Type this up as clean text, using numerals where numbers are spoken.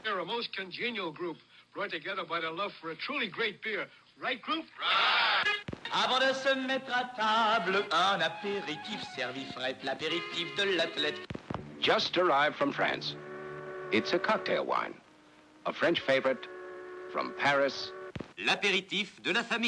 They're a most congenial group, brought together by the love for a truly great beer. Right, group? Avant de se mettre à table, un apéritif servi frais, l'apéritif de l'athlète. Just arrived from France. It's a cocktail wine, a French favorite from Paris. L'apéritif de la famille.